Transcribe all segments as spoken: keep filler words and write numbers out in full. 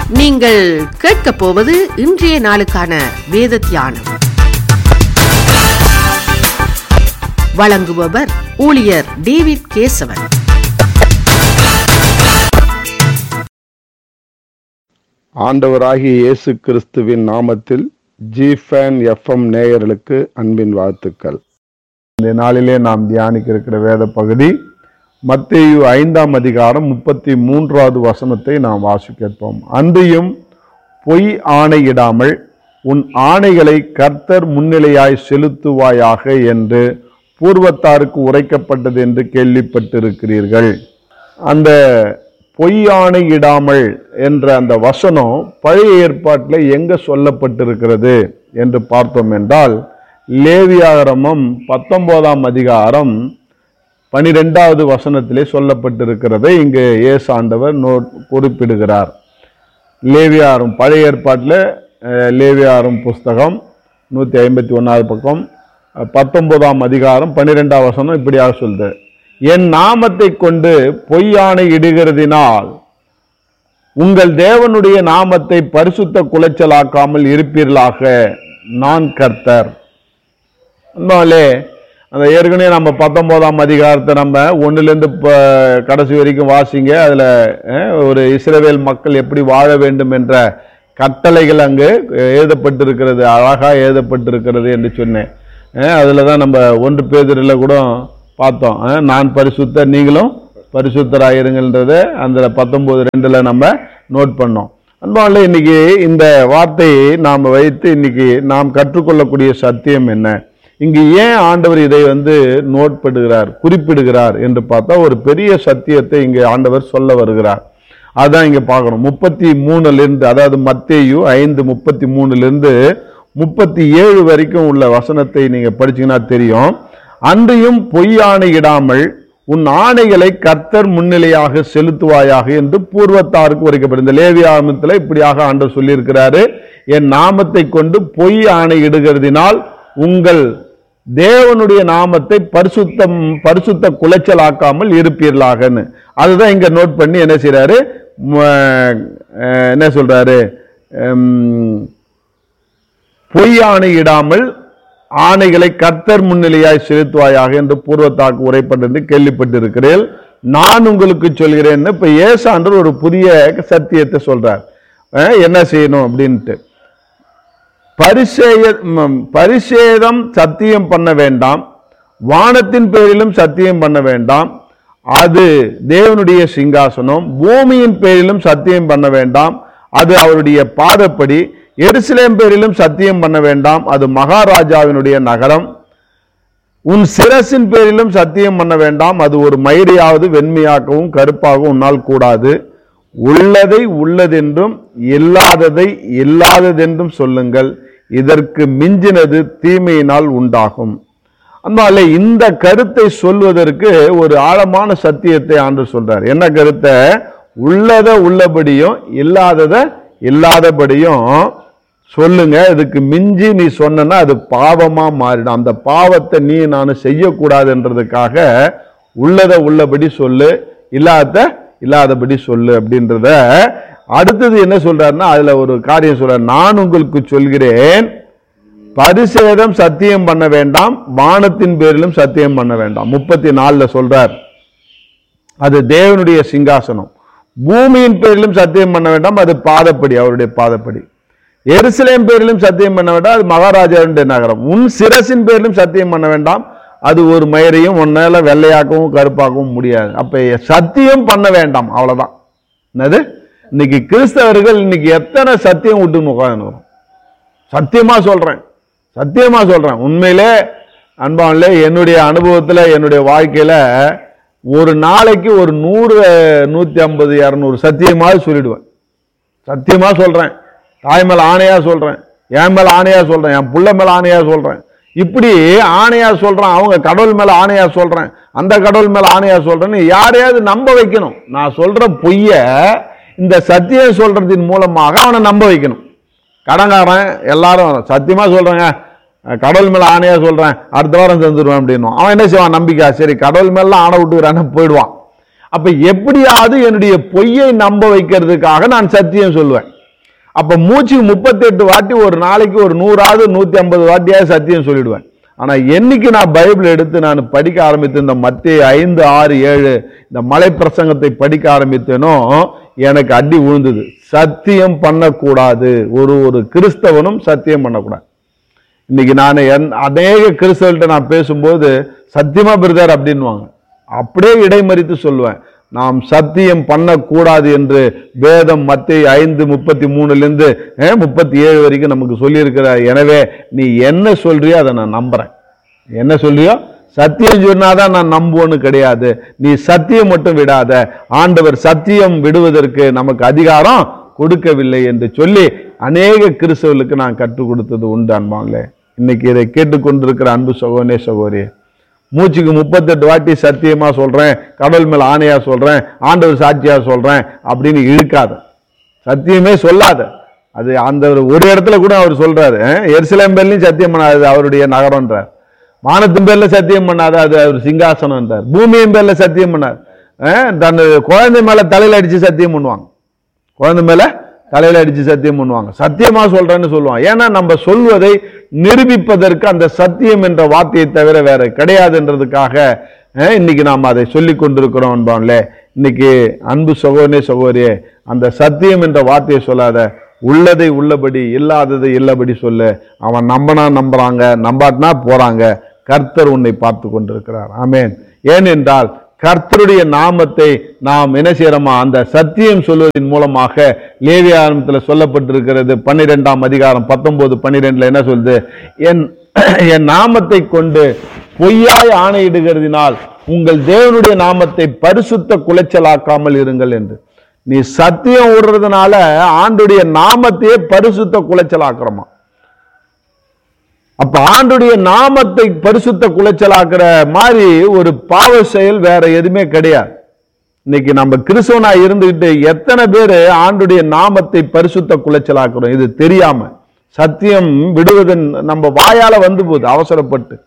நீங்கள் கேட்கப் போவது இன்றைய நாளுக்கான வேத தியானம். வழங்குபவர் ஊழியர் டேவிட் கேசவன். ஆண்டவராகிய இயேசு கிறிஸ்துவின் நாமத்தில் ஜிஃபேன் எஃப்எம் நேயர்களுக்கு அன்பின் வாழ்த்துக்கள். இந்த நாளிலே நாம் தியானிக்க இருக்கிற வேத பகுதி மத்தேயு ஐந்தாம் அதிகாரம் முப்பத்தி மூன்றாவது வசனத்தை நாம் வாசிக்கிறோம். அன்றியும் பொய் ஆணையிடாமல் உன் ஆணைகளை கர்த்தர் முன்னிலையாய் செலுத்துவாயாக என்று பூர்வத்தாருக்கு உரைக்கப்பட்டது என்று கேள்விப்பட்டிருக்கிறீர்கள். அந்த பொய் ஆணையிடாமல் என்ற அந்த வசனம் பழைய ஏற்பாட்டில் எங்க சொல்லப்பட்டிருக்கிறது என்று பார்த்தோம் என்றால், லேவியாகமம் பத்தொன்பதாம் அதிகாரம் பனிரெண்டாவது வசனத்திலே சொல்லப்பட்டிருக்கிறதை இங்கு இயேசு ஆண்டவர் நோ குறிப்பிடுகிறார். லேவியாரும் பழைய ஏற்பாட்டில் லேவியாரும் புஸ்தகம் நூற்றி ஐம்பத்தி ஒன்றாவது பக்கம் பத்தொன்பதாம் அதிகாரம் பனிரெண்டாவது வசனம் இப்படியாக சொல்லுது, என் நாமத்தை கொண்டு பொய்யானை இடுகிறதினால் உங்கள் தேவனுடைய நாமத்தை பரிசுத்த குலைச்சலாக்காமல் இருப்பீர்களாக, நான் கர்த்தர். அதனாலே அந்த ஏற்கனவே நம்ம பத்தொன்பதாம் அதிகாரத்தை நம்ம ஒன்றுலேருந்து இப்போ கடைசி வரைக்கும் வாசிங்க. அதில் ஒரு இஸ்ரவேல் மக்கள் எப்படி வாழ வேண்டும் என்ற கட்டளைகள் அங்கு எழுதப்பட்டிருக்கிறது, அழகாக எழுதப்பட்டிருக்கிறது என்று சொன்னேன். அதில் தான் நம்ம ஒன்று பேதுருல கூட பார்த்தோம், நான் பரிசுத்தர் நீங்களும் பரிசுத்தராயிருங்கன்றதை அந்த பத்தொன்பது ரெண்டில் நம்ம நோட் பண்ணோம். அதனால இன்னைக்கு இந்த வார்த்தையை நாம் வைத்து இன்னைக்கு நாம் கற்றுக்கொள்ளக்கூடிய சத்தியம் என்ன, இங்கு ஏன் ஆண்டவர் இதை வந்து நோட் பண்ணுகிறார், குறிப்பிடுகிறார் என்று பார்த்தா ஒரு பெரிய சத்தியத்தை இங்கே ஆண்டவர் சொல்ல வருகிறார். அதான் இங்க பார்க்கணும். முப்பத்தி மூணுல இருந்து, அதாவது மத்தேயு ஐந்து முப்பத்தி மூணுல இருந்து முப்பத்தி ஏழு வரைக்கும் உள்ள வசனத்தை நீங்க படிச்சீங்கன்னா தெரியும். அன்றையும் பொய் ஆணையிடாமல் உன் ஆணைகளை கர்த்தர் முன்னிலையாக செலுத்துவாயாக என்று பூர்வத்தாருக்கு உரைக்கப்படும். இந்த லேவியாகமத்தில் இப்படியாக ஆண்டவர் சொல்லியிருக்கிறாரு, என் நாமத்தை கொண்டு பொய் ஆணையிடுகிறதினால் உங்கள் தேவனுடைய நாமத்தை பரிசுத்தம் பரிசுத்த குலைச்சலாக்காமல் இருப்பீர்களாகன்னு. அதுதான் இங்க நோட் பண்ணி என்ன செய்யறாரு, என்ன சொல்றாரு, பொய் ஆணையிடாமல் ஆணைகளை கர்த்தர் முன்னிலையாய் செலுத்துவாயாக என்று பூர்வத்தாக்கு உரைப்பட்டு கேள்விப்பட்டிருக்கிறேன், நான் உங்களுக்கு சொல்கிறேன்னு இப்ப ஏசாண்டர் ஒரு புதிய சத்தியத்தை சொல்றார். என்ன செய்யணும் அப்படின்ட்டு, பரிசேய பரிசேதம் சத்தியம் பண்ண வேண்டாம், வானத்தின் பேரிலும் சத்தியம் பண்ண வேண்டாம், அது தேவனுடைய சிங்காசனம், பூமியின் பேரிலும் சத்தியம் பண்ண வேண்டாம், அது அவருடைய பாதப்படி, எருசலேம் பேரிலும் சத்தியம் பண்ண வேண்டாம், அது மகாராஜாவினுடைய நகரம், உன் சிரசின் பேரிலும் சத்தியம் பண்ண வேண்டாம், அது ஒரு மயிரையாவது வெண்மையாகவும் கருப்பாகவும் உன்னால் கூடாது, உள்ளதை உள்ளதென்றும் இல்லாததை இல்லாததென்றும் சொல்லுங்கள், இதற்கு மிஞ்சினது தீமையினால் உண்டாகும். அதனால இந்த கருத்தை சொல்வதற்கு ஒரு ஆழமான சத்தியத்தை ஆண்டவர் சொல்றார். என்ன கருத்தை, உள்ளத உள்ளபடியும் இல்லாதத இல்லாதபடியும் சொல்லுங்க, இதுக்கு மிஞ்சி நீ சொன்னா அது பாவமா மாறிடும், அந்த பாவத்தை நீ நான் செய்யக்கூடாதுன்றதுக்காக உள்ளத உள்ளபடி சொல்லு, இல்லாத இல்லாதபடி சொல்லு அப்படின்றத. அடுத்தது என்ன சொல்றாருன்னா, அதுல ஒரு காரியம் சொல்றார், நான் உங்களுக்கு சொல்கிறேன் பரிசேதம் சத்தியம் பண்ண வேண்டாம், வானத்தின் பேரிலும் சத்தியம் பண்ண வேண்டாம். முப்பத்தி நாலுல சொல்றார், அது தேவனுடைய சிங்காசனம், பூமியின் பேரிலும் சத்தியம் பண்ண வேண்டாம், அது பாதப்படி அவருடைய பாதப்படி, எருசலேம் பேரிலும் சத்தியம் பண்ண வேண்டாம், அது மகாராஜாவுடைய நகரம், உன் சிரசின் பேரிலும் சத்தியம் பண்ண வேண்டாம், அது ஒரு மயிரையும் ஒன்னால வெள்ளையாக்கவும் கருப்பாக்கவும் முடியாது. அப்ப சத்தியம் பண்ண வேண்டாம், அவ்வளவுதான். என்னது, இன்னைக்கு கிறிஸ்தவர்கள் இன்னைக்கு எத்தனை சத்தியம் விட்டுன்னு உட்காந்து வரும். சத்தியமா சொல்றேன் சத்தியமா சொல்றேன் உண்மையிலே அன்பான்ல என்னுடைய அனுபவத்துல என்னுடைய வாழ்க்கையில ஒரு நாளைக்கு ஒரு நூறு நூத்தி ஐம்பது இருநூறு சத்தியமாக சொல்லிடுவேன். சத்தியமா சொல்றேன், தாய் மேல ஆணையா சொல்றேன், என் மேல ஆணையா சொல்றேன், என் புள்ள மேல ஆணையா சொல்றேன், இப்படி ஆணையா சொல்றேன், அவங்க கடவுள் மேல ஆணையா சொல்றேன், அந்த கடவுள் மேல ஆணையா சொல்றேன்னு யாரையாவது நம்ப வைக்கணும். நான் சொல்ற பொய்ய இந்த சத்தியம் சொல்றதின் மூலமாக அவனை நம்ப வைக்கணும். கடங்காரன் எல்லாரும் சத்தியமா சொல்றேங்க, கடவுள் மேல ஆணையா சொல்றேன், அடுத்த வாரம் தந்துடுவேன் அப்படின்னு அவன் என்ன செய்வான், நம்பிக்கை, சரி கடவுள் மேல ஆணை விட்டுக்கிறான்னு போயிடுவான். அப்ப எப்படியாவது என்னுடைய பொய்யை நம்ப வைக்கிறதுக்காக நான் சத்தியம் சொல்லுவேன். அப்ப மூச்சுக்கு முப்பத்தி எட்டு வாட்டி ஒரு நாளைக்கு ஒரு நூறாவது நூத்தி ஐம்பது வாட்டியாவது சத்தியம் சொல்லிடுவேன். ஆனா என்னைக்கு நான் பைபிள் எடுத்து நான் படிக்க ஆரம்பித்து இந்த மத்தேயு ஐந்து ஆறு ஏழு இந்த மலை பிரசங்கத்தை படிக்க ஆரம்பித்தேனோ எனக்கு அடி விழுந்தது. சத்தியம் பண்ணக்கூடாது. ஒரு ஒரு கிறிஸ்தவனும் சத்தியம் பண்ணக்கூடாது. இன்னைக்கு நான் அநேக கிறிஸ்தவர்கள்ட்ட நான் பேசும்போது சத்தியமா பிரதர் அப்படின்வாங்க. அப்படியே இடைமறித்து சொல்லுவேன், நாம் சத்தியம் பண்ணக்கூடாது என்று வேதம் மத்தேயு ஐந்து முப்பத்தி மூணுல இருந்து முப்பத்தி ஏழு வரைக்கும் நமக்கு சொல்லி இருக்கிற. எனவே நீ என்ன சொல்றியோ அதை நான் நம்புறேன். என்ன சொல்றியோ சத்தியம் சொன்னாதான் நான் நம்புவோன்னு கிடையாது. நீ சத்தியம் மட்டும் விடாத. ஆண்டவர் சத்தியம் விடுவதற்கு நமக்கு அதிகாரம் கொடுக்கவில்லை என்று சொல்லி அநேக கிறிஸ்தவர்களுக்கு நான் கற்றுக் கொடுத்தது உண்டு அன்பாங்களே. இன்னைக்கு இதை கேட்டுக்கொண்டிருக்கிற அன்பு சகோதரனே சகோதரியே, மூச்சுக்கு முப்பத்தி எட்டு வாட்டி சத்தியமா சொல்றேன், கடவுள் மேல ஆணையா சொல்றேன், ஆண்டவர் சாட்சியா சொல்றேன் அப்படின்னு இழுக்காத. சத்தியமே சொல்லாத. அது அந்த ஒரு இடத்துல கூட அவர் சொல்றாரு, எருசலேம் பேர்லயும் சத்தியம் பண்ணாது அவருடைய நகரம்ன்றார். வானத்தின் பேர்ல சத்தியம் பண்ணாத அது அவர் சிங்காசனம் என்றார். பூமியின் பேர்ல சத்தியம் பண்ணார். தன் குழந்தை மேல தலையில அடிச்சு சத்தியம் பண்ணுவாங்க. குழந்தை மேல தலையில அடிச்சு சத்தியம் பண்ணுவாங்க. சத்தியமா சொல்றேன்னு சொல்லுவாங்க. ஏன்னா நம்ம சொல்வதை நிரூபிப்பதற்கு அந்த சத்தியம் என்ற வார்த்தையை தவிர வேற கிடையாதுன்றதுக்காக இன்னைக்கு நாம் அதை சொல்லி கொண்டிருக்கிறோம் அன்பான்லே. இன்னைக்கு அன்பு சகோதரனே சகோதரியே, அந்த சத்தியம் என்ற வார்த்தையை சொல்லாத. உள்ளதை உள்ளபடி இல்லாததை இல்லபடி சொல்லு. அவன் நம்பனா நம்புறாங்க, நம்பாட்டினா போறாங்க. கர்த்தர் உன்னை பார்த்து கொண்டிருக்கிறார். ஆமேன். ஏனென்றால் கர்த்தருடைய நாமத்தை நாம் என்ன செய்யறோமா, அந்த சத்தியம் சொல்வதன் மூலமாக லேவியாகமத்தில் சொல்லப்பட்டிருக்கிறது. பன்னிரெண்டாம் அதிகாரம் பத்தொன்பது பன்னிரெண்டுல என்ன சொல்லுது, என் என் நாமத்தை கொண்டு பொய்யாய் ஆணையிடுகிறதினால் உங்கள் தேவனுடைய நாமத்தை பரிசுத்த குலைச்சலாக்காமல் இருங்கள் என்று. நீ சத்தியம் விடுறதுனால ஆண்டுடைய நாமத்தையே பரிசுத்த குலைச்சலாக்குறமா. அப்ப ஆண்டுடைய நாமத்தை பரிசுத்த குலைச்சலாக்குற மாதிரி ஒரு பாவ செயல் வேற எதுவுமே கிடையாது. இன்னைக்கு நம்ம கிறிஸ்தவனா இருந்துகிட்டு எத்தனை பேரு ஆண்டுடைய நாமத்தை பரிசுத்த குலைச்சலாக்குறோம் இது தெரியாம. சத்தியம் விடுவதன் நம்ம வாயால வந்து போகுது அவசரப்பட்டு.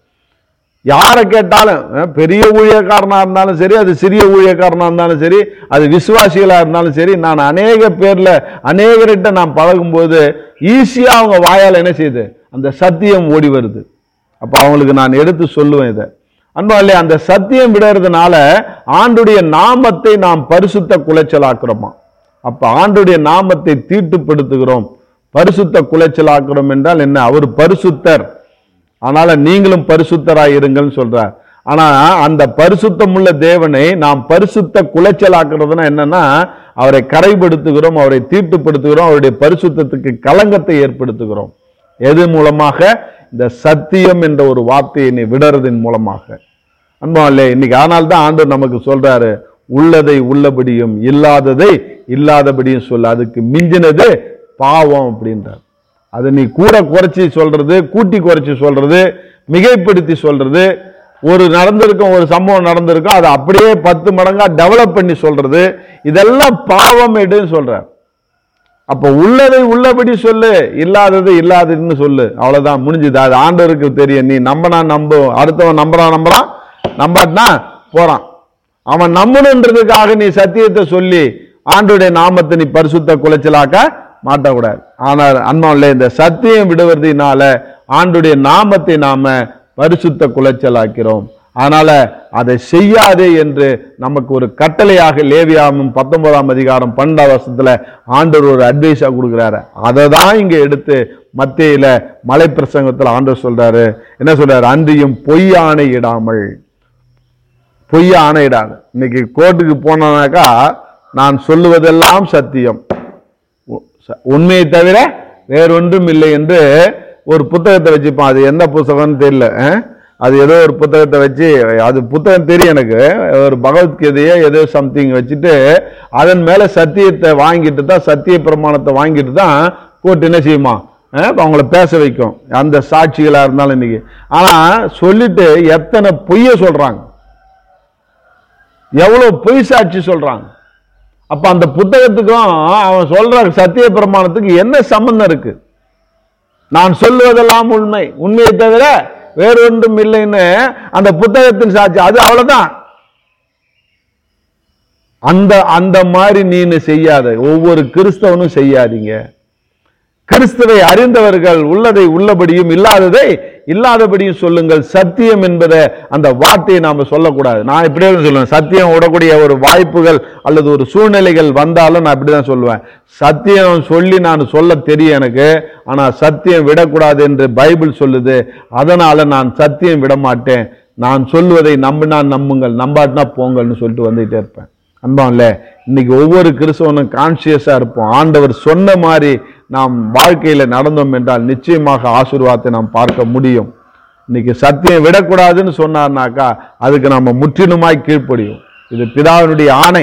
யாரை கேட்டாலும், பெரிய ஊழியக்காரனா இருந்தாலும் சரி, அது சிறிய ஊழியக்காரனா இருந்தாலும் சரி, அது விசுவாசிகளா இருந்தாலும் சரி, நான் அநேக பேர்ல அநேகர்கிட்ட நான் பழகும் போது ஈஸியா அவங்க வாயால் என்ன செய்யுது, அந்த சத்தியம் ஓடி வருது. அப்ப அவங்களுக்கு நான் எடுத்து சொல்லுவேன் இதை. அன்பாலே, அந்த சத்தியம் விடுறதுனால ஆண்டுடைய நாமத்தை நாம் பரிசுத்த குலைச்சலாக்குறோமா. அப்ப ஆண்டுடைய நாமத்தை தீட்டுப்படுத்துகிறோம். பரிசுத்த குலைச்சலாக்குறோம் என்றால் என்ன, அவர் பரிசுத்தர், அதனால நீங்களும் பரிசுத்தராய் இருங்கள்னு சொல்றார். ஆனா அந்த பரிசுத்தம் உள்ள தேவனை நாம் பரிசுத்த குலைச்சலாக்குறதுனா என்னன்னா, அவரை கரைப்படுத்துகிறோம், அவரை தீட்டுப்படுத்துகிறோம், அவருடைய பரிசுத்தத்துக்கு களங்கத்தை ஏற்படுத்துகிறோம். எது மூலமாக? இந்த சத்தியம் என்ற ஒரு வார்த்தையை நீ விடுறதின் மூலமாக. அன்பாலே, இன்னைக்கு ஆனால் தான் ஆண்டவர் நமக்கு சொல்றாரு, உள்ளதை உள்ளபடியும் இல்லாததை இல்லாதபடியும் சொல்ல, அதுக்கு மிஞ்சினது பாவம் அப்படின்றார். அது நீ கூட குறைச்சி சொல்றது, கூட்டி குறைச்சி சொல்றது, மிகைப்படுத்தி சொல்றது, ஒரு நடந்திருக்கும் ஒரு சம்பவம் நடந்திருக்கும் அதை அப்படியே பத்து மடங்கா டெவலப் பண்ணி சொல்றது, இதெல்லாம் பாவம் எடுன்னு சொல்றார். அப்ப உள்ளதை உள்ளபடி சொல்லு, இல்லாதது இல்லாததுன்னு சொல்லு, அவ்வளவுதான், முடிஞ்சுது. அது ஆண்டவருக்கு தெரியும். நீ நம்பனா நம்பு, அடுத்தவன் நம்புறான் நம்புறான், நம்பாட்டினா போறான். அவன் நம்பணுன்றதுக்காக நீ சத்தியத்தை சொல்லி ஆண்டவருடைய நாமத்தை நீ பரிசுத்த குலைச்சலாக்க மாட்டக்கூடாது. ஆனால் அன்பாலே, இந்த சத்தியம் விடுவதனால ஆண்டுடைய நாமத்தை நாம பரிசுத்த குலைச்சலாக்கிறோம். அதனால அதை செய்யாதே என்று நமக்கு ஒரு கட்டளையாக லேவியாகமம் பத்தொன்பதாம் அதிகாரம் பன்னெண்டாம் வருஷத்துல ஆண்டவர் ஒரு அட்வைஸா கொடுக்கிறாரு. அதை தான் இங்க எடுத்து மத்தேயில மலை பிரசங்கத்தில் ஆண்டவர் சொல்றாரு. என்ன சொல்றாரு? அன்றியும் பொய் ஆணையிடாமல். பொய் ஆணையிடாது. இன்னைக்கு கோர்ட்டுக்கு போனாக்கா நான் சொல்லுவதெல்லாம் சத்தியம், உண்மையை தவிர வேறொன்றும் இல்லை என்று ஒரு புத்தகத்தை வச்சுப்பான். அது எந்த புத்தகம்னு தெரியல, அது ஏதோ ஒரு புத்தகத்தை வச்சு, அது புத்தகம் தெரியும் எனக்கு, ஒரு பகவத்கீதையை ஏதோ சம்திங் வச்சுட்டு அதன் மேல சத்தியத்தை வாங்கிட்டு தான், சத்திய பிரமாணத்தை வாங்கிட்டு தான் கோர்ட் என்ன செய்யுமா, அவங்கள பேச வைக்கும், அந்த சாட்சிகளா இருந்தாலும் இன்னைக்கு. ஆனா சொல்லிட்டு எத்தனை பொய்ய சொல்றாங்க, எவ்வளவு பொய் சாட்சி சொல்றாங்க. அப்ப அந்த புத்தகத்துக்கும் அவன் சொல்ற சத்திய பிரமாணத்துக்கு என்ன சம்பந்தம் இருக்கு? நான் சொல்லுவதெல்லாம் உண்மை, உண்மையை தவிர வேறு ஒன்றும் இல்லைன்னு அந்த புத்தகத்தின் சாட்சி, அது அவ்வளவுதான். அந்த அந்த மாதிரி நீ செய்யாத, ஒவ்வொரு கிறிஸ்தவனும் செய்யாதீங்க. கிறிஸ்துவை அறிந்தவர்கள் உள்ளதை உள்ளபடியும் இல்லாததை இல்லாதபடியும் சொல்லுங்கள். சத்தியம் என்பதை அந்த வார்த்தையை நாம சொல்லக்கூடாது. நான் இப்படியே சொல்லுவேன், சத்தியம் விடக்கூடிய ஒரு வாய்ப்புகள் அல்லது ஒரு சூழ்நிலைகள் வந்தாலும் நான் இப்படிதான் சொல்லுவேன். சத்தியம் சொல்லி நான் சொல்ல தெரியும் எனக்கு, ஆனா சத்தியம் விடக்கூடாது என்று பைபிள் சொல்லுது. அதனால நான் சத்தியம் விட மாட்டேன். நான் சொல்லுவதை நம்பினா நம்புங்கள், நம்பாட்டினா போங்கள்னு சொல்லிட்டு வந்துகிட்டே இருப்பேன். அன்பான்ல, இன்னைக்கு ஒவ்வொரு கிறிஸ்தவனும் கான்சியஸா இருப்போம். ஆண்டவர் சொன்ன மாதிரி நாம் வாழ்க்கையில நடந்தோம் என்றால் நிச்சயமாக ஆசீர்வாதத்தை நாம் பார்க்க முடியும். இன்னைக்கு சத்தியம் விடக்கூடாதுன்னு சொன்னார்னாக்கா அதுக்கு நம்ம முற்றிலுமாய் கீழ்ப்படியும். இது பிதாவினுடைய ஆணை.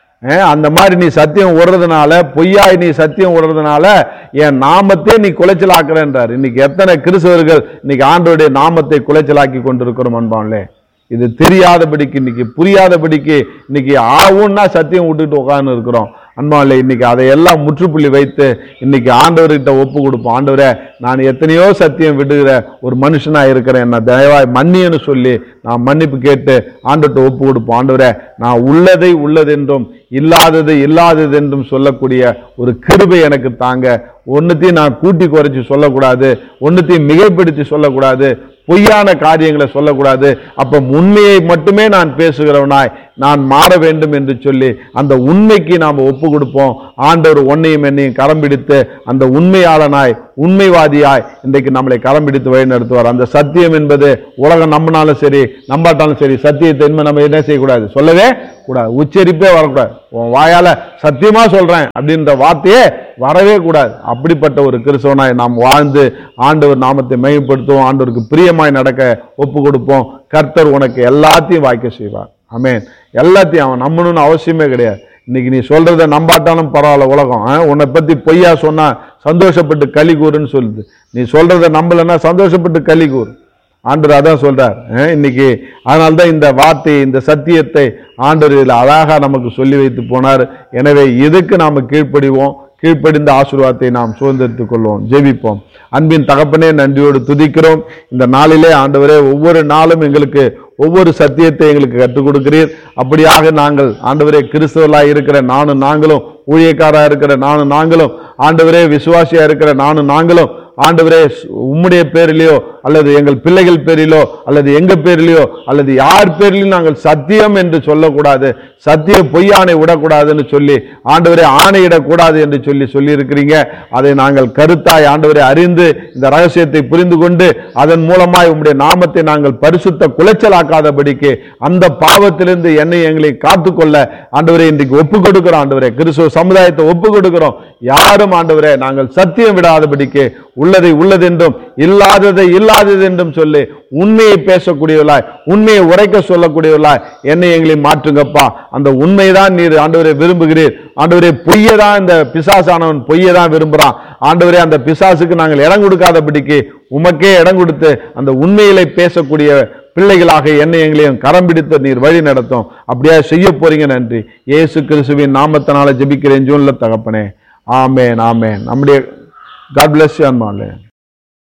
அந்த மாதிரி நீ சத்தியம் விடுறதுனால, பொய்யாய் நீ சத்தியம் விடுறதுனால என் நாமத்தை நீ குலைச்சலாக்குறேன்றார். இன்னைக்கு எத்தனை கிறிஸ்தவர்கள் இன்னைக்கு ஆண்டவருடைய நாமத்தை குலைச்சலாக்கி கொண்டிருக்கிறோம் அன்பான்லே. இது தெரியாதபடிக்கு, இன்னைக்கு புரியாதபடிக்கு இன்னைக்கு ஆவுன்னா சத்தியம் விட்டுட்டு உட்கார்ந்து இருக்கிறோம் அன்பான்லே. இன்னைக்கு அதையெல்லாம் முற்றுப்புள்ளி வைத்து இன்னைக்கு ஆண்டவர்கிட்ட ஒப்பு கொடுப்போம். ஆண்டவரே, நான் எத்தனையோ சத்தியம் விடுகிற ஒரு மனுஷனா இருக்கிறேன், என்ன தயவாய் மன்னியன்னு சொல்லி நான் மன்னிப்பு கேட்டு ஆண்டவர்கிட்ட ஒப்பு கொடுப்போம். ஆண்டவரே, நான் உள்ளதை உள்ளதென்றும் இல்லாதது இல்லாதது என்றும் சொல்லக்கூடிய ஒரு கிருபை எனக்கு தாங்க. ஒன்னுத்தையும் நான் கூட்டி குறைச்சி சொல்லக்கூடாது, ஒன்னுத்தையும் மிகைப்படுத்தி சொல்லக்கூடாது, பொய்யான காரியங்களை சொல்லக்கூடாது. அப்ப உண்மையை மட்டுமே நான் பேசுகிறவனாய் நான் மாற வேண்டும் என்று சொல்லி அந்த உண்மைக்கு நாம் ஒப்பு கொடுப்போம். ஆண்டவர் ஒன்னையும் என்னையும் கரம் பிடித்து அந்த உண்மையாளனாய் உண்மைவாதியாய் இன்றைக்கு நம்மளை கரம் பிடித்து வழி நடத்துவார். அந்த சத்தியம் என்பது உலகம் நம்பினாலும் சரி நம்பாட்டாலும் சரி, சத்தியத்தை நம்ம என்ன செய்யக்கூடாது, சொல்லவே கூடாது, உச்சரிப்பே வரக்கூடாது. உன் வாயால சத்தியமா சொல்றேன் அப்படின்ற வார்த்தையே வரவே கூடாது. அப்படிப்பட்ட ஒரு கிறிஸ்தவனாய் நாம் வாழ்ந்து ஆண்டவர் நாமத்தை மையப்படுத்துவோம். ஆண்டவருக்கு பிரியமாய் நடக்க ஒப்பு கொடுப்போம். கர்த்தர் உனக்கு எல்லாத்தையும் வாய்க்க செய்வார். ஆமென். எல்லாத்தையும் அவன் நம்பணும்னு அவசியமே கிடையாது. இன்னைக்கு நீ சொல்றத நம்பாட்டாலும் பரவாயில்ல, உலகம் உன்னை பத்தி பொய்யா சொன்னா சந்தோஷப்பட்டு களி கூறுன்னு சொல்லுது. நீ சொல்றத நம்பலன்னா சந்தோஷப்பட்டு களி கூறு. ஆண்டவர் அதான் சொல்றார் இன்னைக்கு. அதனால்தான் இந்த வார்த்தையை, இந்த சத்தியத்தை ஆண்டவர் இதில் அழகா நமக்கு சொல்லி வைத்து போனார். எனவே இதுக்கு நாம கீழ்ப்படிவோம். கீழ்ப்படிந்த ஆசீர்வாதத்தை நாம் சுதந்திரித்துக் கொள்வோம். ஜெபிப்போம். அன்பின் தகப்பனே, நன்றியோடு துதிக்கிறோம். இந்த நாளிலே ஆண்டவரே, ஒவ்வொரு நாளும் எங்களுக்கு ஒவ்வொரு சத்தியத்தை எங்களுக்கு கற்றுக் கொடுக்கிறீர். அப்படியாக நாங்கள் ஆண்டவரே கிறிஸ்தவர்களாக இருக்கிற நானும் நாங்களும், ஊழியக்காரா இருக்கிற நானும் நாங்களும், ஆண்டவரே விசுவாசியா இருக்கிற நானும் நாங்களும், ஆண்டவரே உம்முடைய பேரிலையோ அல்லது எங்கள் பிள்ளைகள் பேரிலோ அல்லது எங்க பேரிலையோ அல்லது யார் பேரிலையும் நாங்கள் சத்தியம் என்று சொல்லக்கூடாது, சத்திய பொய்யானை விடக்கூடாதுன்னு சொல்லி ஆண்டவரே ஆணையிடக்கூடாது என்று சொல்லி சொல்லி இருக்கிறீங்க. அதை நாங்கள் கருத்தாய் ஆண்டவரை அறிந்து இந்த ரகசியத்தை புரிந்து கொண்டு அதன் மூலமாய் உம்முடைய நாமத்தை நாங்கள் பரிசுத்த குலைச்சலாக்காதபடிக்கு அந்த பாவத்திலிருந்து என்னை எங்களை காத்துக்கொள்ள ஆண்டவரே இன்றைக்கு ஒப்பு கொடுக்கிறோம். ஆண்டவரே கிறிஸ்துவ சமுதாயத்தை ஒப்பு கொடுக்கிறோம். யாரும் ஆண்டவரே நாங்கள் சத்தியம் விடாதபடிக்கு உள்ளதை உள்ளதென்றும் இல்லாததை இல்லாதது என்றும் சொல்லி உண்மையை பேசக்கூடியவர்களாய், உண்மையை உரைக்க சொல்லக்கூடியவர்களாய் என்னை எங்களை மாற்றுங்கப்பா. அந்த உண்மைதான் நீர் ஆண்டவரை விரும்புகிறீர். ஆண்டவரே, பொய்யதான் இந்த பிசாசானவன் பொய்யதான் விரும்புறான். ஆண்டவரே, அந்த பிசாசுக்கு நாங்கள் இடம் கொடுக்காதபடிக்கு உமக்கே இடம் கொடுத்து அந்த உண்மையிலே பேசக்கூடிய பிள்ளைகளாக என்னை எங்களையும் கரம் பிடித்து நீர் வழி நடத்தும். அப்படியா செய்ய போறீங்க. நன்றி. இயேசு கிறிஸ்துவின் நாமத்தினால ஜெபிக்கிறேன் ஜீவனுள்ள தகப்பனே. ஆமென், ஆமென். நம்முடைய God bless you, Anmale.